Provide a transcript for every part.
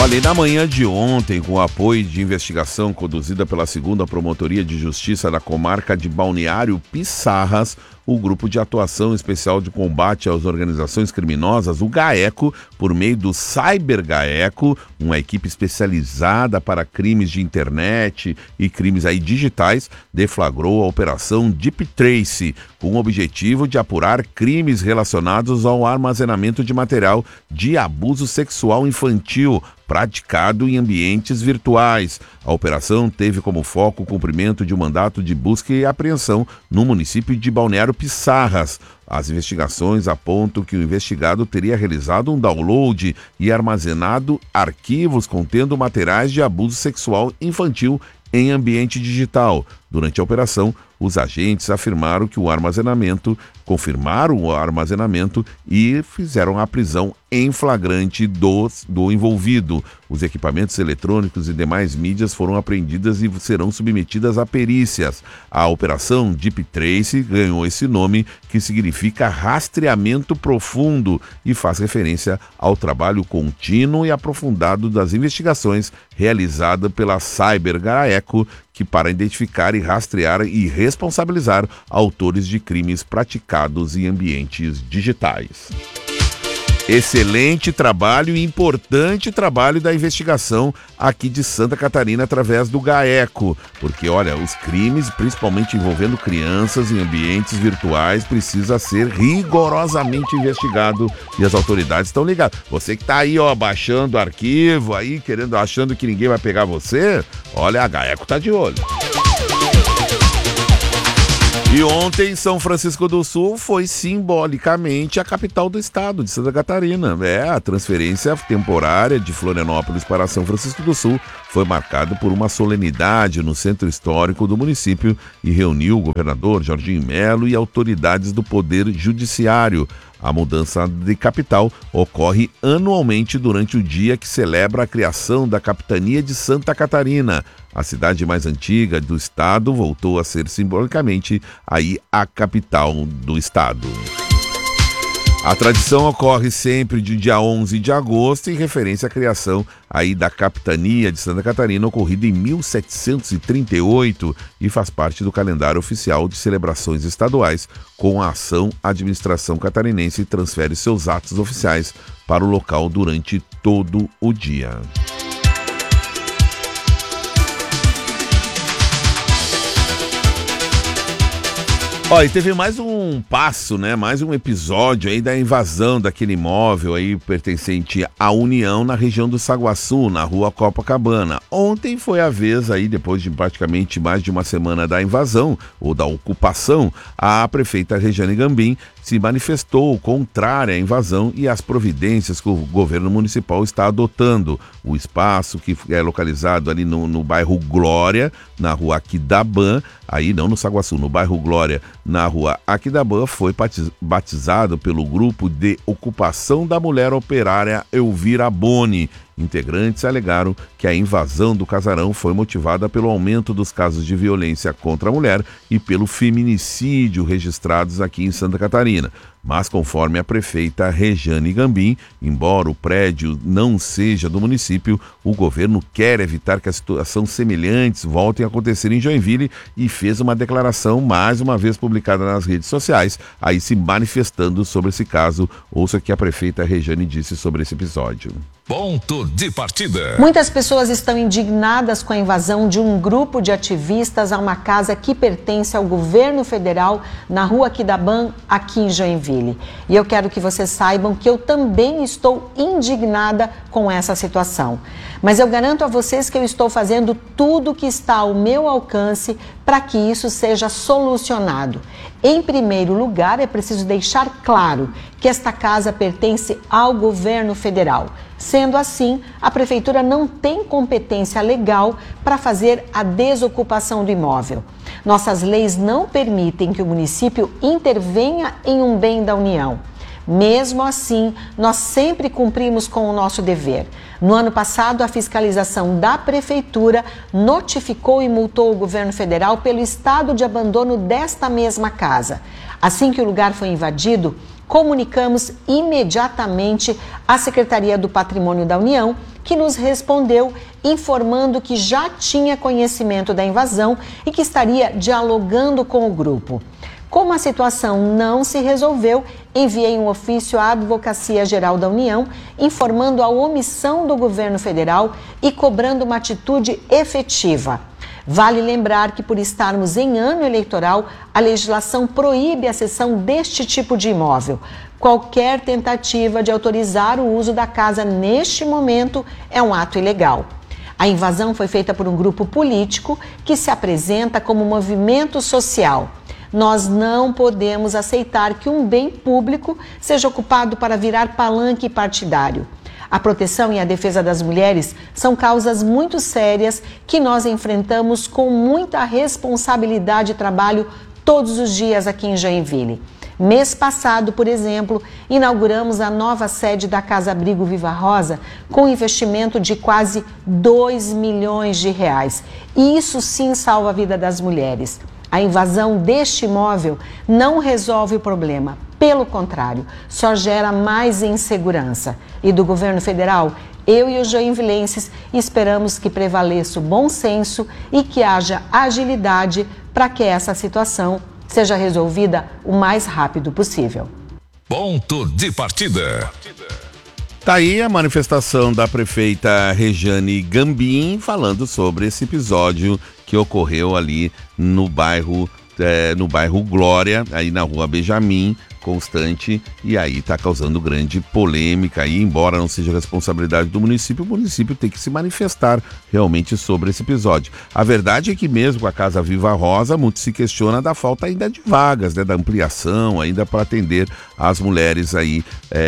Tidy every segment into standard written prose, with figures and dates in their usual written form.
Olha, e na manhã de ontem, com o apoio de investigação conduzida pela 2ª Promotoria de Justiça da Comarca de Balneário Pissarras, o Grupo de Atuação Especial de Combate às Organizações Criminosas, o GAECO, por meio do CyberGAECO, uma equipe especializada para crimes de internet e crimes digitais, deflagrou a Operação Deep Trace, com o objetivo de apurar crimes relacionados ao armazenamento de material de abuso sexual infantil praticado em ambientes virtuais. A operação teve como foco o cumprimento de um mandato de busca e apreensão no município de Balneário Pissarras. As investigações apontam que o investigado teria realizado um download e armazenado arquivos contendo materiais de abuso sexual infantil em ambiente digital. Durante a operação, os agentes confirmaram o armazenamento e fizeram a prisão em flagrante do envolvido. Os equipamentos eletrônicos e demais mídias foram apreendidas e serão submetidas a perícias. A Operação Deep Trace ganhou esse nome, que significa rastreamento profundo, e faz referência ao trabalho contínuo e aprofundado das investigações realizada pela CyberGAECO, que para identificar e rastrear e responsabilizar autores de crimes praticados em ambientes digitais. Excelente trabalho e importante trabalho da investigação aqui de Santa Catarina através do GAECO, porque olha, os crimes, principalmente envolvendo crianças em ambientes virtuais, precisa ser rigorosamente investigado e as autoridades estão ligadas. Você que está aí, baixando arquivo, achando que ninguém vai pegar você, olha, a GAECO está de olho. E ontem, São Francisco do Sul foi simbolicamente a capital do estado de Santa Catarina. A transferência temporária de Florianópolis para São Francisco do Sul foi marcada por uma solenidade no centro histórico do município e reuniu o governador Jorginho Melo e autoridades do Poder Judiciário. A mudança de capital ocorre anualmente durante o dia que celebra a criação da Capitania de Santa Catarina. A cidade mais antiga do estado voltou a ser simbolicamente a capital do estado. A tradição ocorre sempre de dia 11 de agosto, em referência à criação da Capitania de Santa Catarina, ocorrida em 1738, e faz parte do calendário oficial de celebrações estaduais. Com a ação, a administração catarinense transfere seus atos oficiais para o local durante todo o dia. E teve mais um passo, mais um episódio da invasão daquele imóvel pertencente à União na região do Saguaçu, na rua Copacabana. Ontem foi a vez depois de praticamente mais de uma semana da invasão ou da ocupação, a prefeita Rejane Gambim se manifestou contrária à invasão e às providências que o governo municipal está adotando. O espaço, que é localizado ali no bairro Glória, na rua Aquidabã, não no Saguaçu, no bairro Glória, na rua Aquidabã, foi batizado pelo Grupo de Ocupação da Mulher Operária Elvira Boni. Integrantes alegaram que a invasão do casarão foi motivada pelo aumento dos casos de violência contra a mulher e pelo feminicídio registrados aqui em Santa Catarina. Mas, conforme a prefeita Rejane Gambim, embora o prédio não seja do município, o governo quer evitar que as situações semelhantes voltem a acontecer em Joinville e fez uma declaração, mais uma vez publicada nas redes sociais, se manifestando sobre esse caso. Ouça o que a prefeita Rejane disse sobre esse episódio. Ponto de partida. Muitas pessoas estão indignadas com a invasão de um grupo de ativistas a uma casa que pertence ao governo federal na rua Aquidabã, aqui em Joinville. E eu quero que vocês saibam que eu também estou indignada com essa situação. Mas eu garanto a vocês que eu estou fazendo tudo o que está ao meu alcance para que isso seja solucionado. Em primeiro lugar, é preciso deixar claro que esta casa pertence ao governo federal. Sendo assim, a prefeitura não tem competência legal para fazer a desocupação do imóvel. Nossas leis não permitem que o município intervenha em um bem da União. Mesmo assim, nós sempre cumprimos com o nosso dever. No ano passado, a fiscalização da Prefeitura notificou e multou o governo federal pelo estado de abandono desta mesma casa. Assim que o lugar foi invadido, comunicamos imediatamente à Secretaria do Patrimônio da União, que nos respondeu informando que já tinha conhecimento da invasão e que estaria dialogando com o grupo. Como a situação não se resolveu, enviei um ofício à Advocacia Geral da União, informando a omissão do governo federal e cobrando uma atitude efetiva. Vale lembrar que, por estarmos em ano eleitoral, a legislação proíbe a cessão deste tipo de imóvel. Qualquer tentativa de autorizar o uso da casa neste momento é um ato ilegal. A invasão foi feita por um grupo político que se apresenta como movimento social. Nós não podemos aceitar que um bem público seja ocupado para virar palanque partidário. A proteção e a defesa das mulheres são causas muito sérias que nós enfrentamos com muita responsabilidade e trabalho todos os dias aqui em Joinville. Mês passado, por exemplo, inauguramos a nova sede da Casa Abrigo Viva Rosa com investimento de quase 2 milhões de reais. E isso sim salva a vida das mulheres. A invasão deste imóvel não resolve o problema. Pelo contrário, só gera mais insegurança. E do governo federal, eu e os joinvilenses esperamos que prevaleça o bom senso e que haja agilidade para que essa situação seja resolvida o mais rápido possível. Ponto de partida. Tá aí a manifestação da prefeita Rejane Gambim falando sobre esse episódio que ocorreu ali no bairro Glória, aí na rua Benjamin Constante, e aí está causando grande polêmica aí, embora não seja responsabilidade do município, o município tem que se manifestar realmente sobre esse episódio. A verdade é que mesmo com a Casa Viva Rosa, muito se questiona da falta ainda de vagas, né, da ampliação ainda para atender as mulheres aí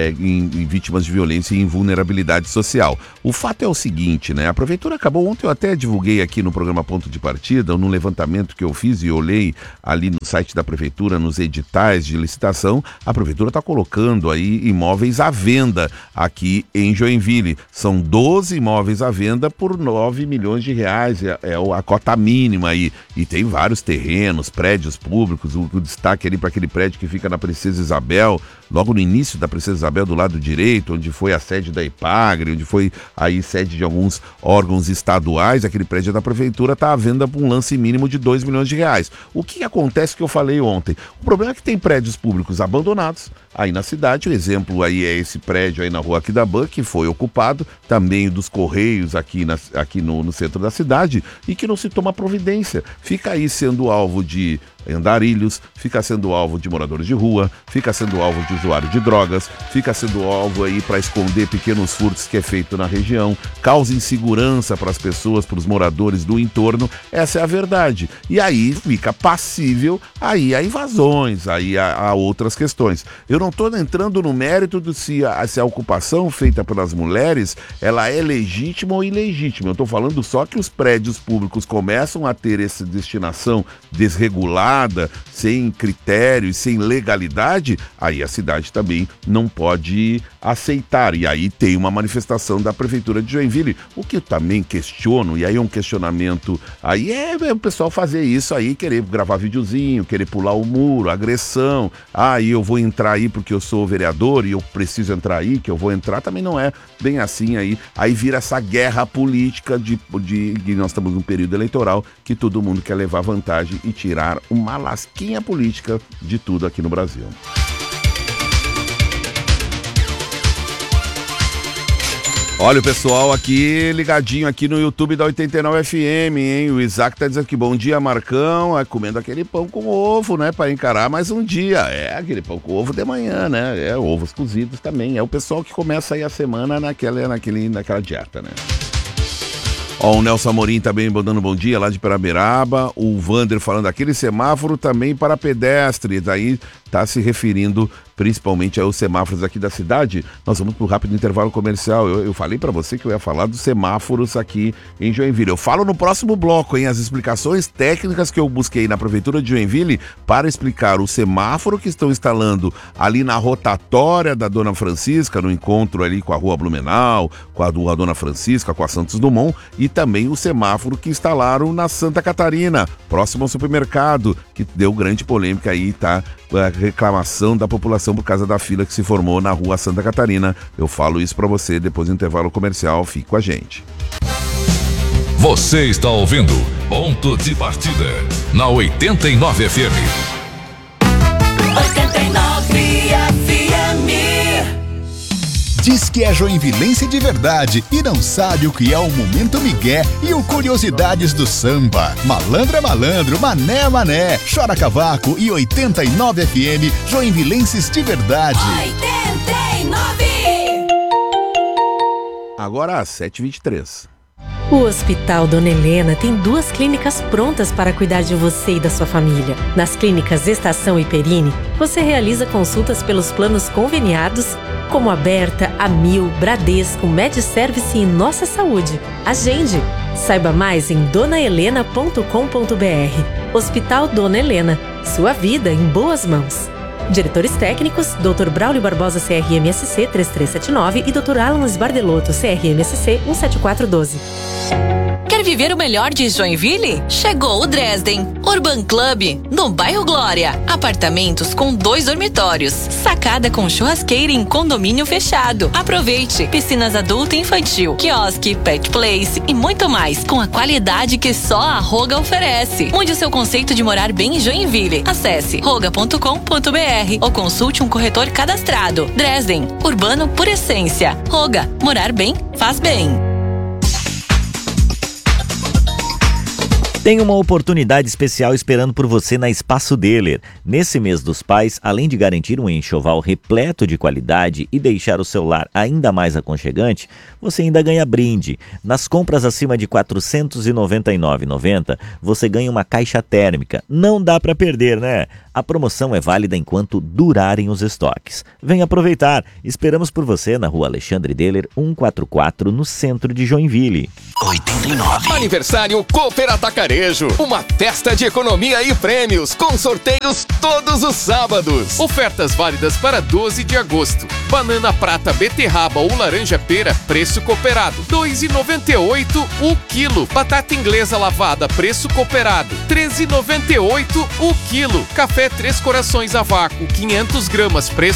em vítimas de violência e invulnerabilidade social. O fato é o seguinte, né, a prefeitura acabou, ontem eu até divulguei aqui no programa Ponto de Partida, no levantamento que eu fiz e olhei ali no site da prefeitura, nos editais de licitação, a prefeitura está colocando aí imóveis à venda aqui em Joinville. São 12 imóveis à venda por 9 milhões de reais, é a cota mínima aí. E tem vários terrenos, prédios públicos, o destaque ali para aquele prédio que fica na Princesa Isabel, logo no início da Princesa Isabel, do lado direito, onde foi a sede da Epagre, onde foi aí sede de alguns órgãos estaduais, aquele prédio da prefeitura está à venda por um lance mínimo de 2 milhões de reais. O que acontece que eu falei ontem? O problema é que tem prédios públicos abandonados aí na cidade. O exemplo aí é esse prédio aí na rua Aquidaban, que foi ocupado, também dos Correios aqui no centro da cidade, e que não se toma providência. Fica aí sendo alvo de andarilhos, fica sendo alvo de moradores de rua, fica sendo alvo de usuário de drogas, fica sendo alvo aí para esconder pequenos furtos que é feito na região, causa insegurança para as pessoas, para os moradores do entorno. Essa é a verdade. E aí fica passível aí a invasões, aí a outras questões. Eu não estou entrando no mérito de se a ocupação feita pelas mulheres, ela é legítima ou ilegítima. Eu estou falando só que os prédios públicos começam a ter essa destinação desregulada, sem critérios, sem legalidade, aí a cidade também não pode aceitar. E aí tem uma manifestação da Prefeitura de Joinville. O que eu também questiono, e aí é um questionamento, aí é o pessoal fazer isso aí, querer gravar videozinho, querer pular o muro, agressão. E eu vou entrar aí porque eu sou vereador e eu preciso entrar aí, que eu vou entrar, também não é bem assim aí. Aí vira essa guerra política de nós estamos num período eleitoral que todo mundo quer levar vantagem e tirar uma lasquinha política de tudo aqui no Brasil. Olha o pessoal aqui ligadinho aqui no YouTube da 89 FM, hein? O Isaac tá dizendo que bom dia, Marcão, comendo aquele pão com ovo, né? Para encarar mais um dia. Aquele pão com ovo de manhã, né? Ovos cozidos também. É o pessoal que começa aí a semana naquela dieta, né? O Nelson Amorim também dando bom dia lá de Peraberaba. O Vander falando aquele semáforo também para pedestres. Aí tá se referindo principalmente aos semáforos aqui da cidade. Nós vamos para um rápido intervalo comercial. Eu falei para você que eu ia falar dos semáforos aqui em Joinville. Eu falo no próximo bloco, hein? As explicações técnicas que eu busquei na Prefeitura de Joinville para explicar o semáforo que estão instalando ali na rotatória da Dona Francisca, no encontro ali com a Rua Blumenau, com a Rua Dona Francisca, com a Santos Dumont, e também o semáforo que instalaram na Santa Catarina, próximo ao supermercado, que deu grande polêmica aí, tá reclamação da população por causa da fila que se formou na Rua Santa Catarina. Eu falo isso para você depois do intervalo comercial. Fique com a gente. Você está ouvindo Ponto de Partida na 89 FM. 89 FM. Diz que é joinvilense de verdade e não sabe o que é o Momento Migué e o Curiosidades do Samba. Malandro é malandro, mané é mané. Chora cavaco e 89 FM, joinvilenses de verdade. 89. Agora às 7h23. O Hospital Dona Helena tem 2 clínicas prontas para cuidar de você e da sua família. Nas clínicas Estação e Perini, você realiza consultas pelos planos conveniados, como Aberta, Amil, Bradesco, MedService e Nossa Saúde. Agende! Saiba mais em donahelena.com.br. Hospital Dona Helena. Sua vida em boas mãos. Diretores técnicos, Dr. Braulio Barbosa, CRMSC 3379 e Dr. Alan Sbardelotto, CRMSC 17412. Quer viver o melhor de Joinville? Chegou o Dresden Urban Club, no bairro Glória. Apartamentos com 2 dormitórios, sacada com churrasqueira em condomínio fechado. Aproveite! Piscinas adulto e infantil, quiosque, pet place e muito mais, com a qualidade que só a Roga oferece. Mude o seu conceito de morar bem em Joinville. Acesse roga.com.br ou consulte um corretor cadastrado. Dresden, urbano por essência. Roga, morar bem, faz bem. Tem uma oportunidade especial esperando por você na Espaço Dealer. Nesse mês dos pais, além de garantir um enxoval repleto de qualidade e deixar o seu lar ainda mais aconchegante, você ainda ganha brinde. Nas compras acima de R$ 499,90, você ganha uma caixa térmica. Não dá para perder, né? A promoção é válida enquanto durarem os estoques. Venha aproveitar. Esperamos por você na Rua Alexandre Deller, 144, no centro de Joinville. 89. Aniversário Cooper Atacarejo. Uma festa de economia e prêmios, com sorteios todos os sábados. Ofertas válidas para 12 de agosto. Banana prata, beterraba ou laranja pera, preço cooperado, R$ 2,98 o quilo. Batata inglesa lavada, preço cooperado, R$ 13,98 o quilo. Café Três Corações a vácuo, 500 gramas, preço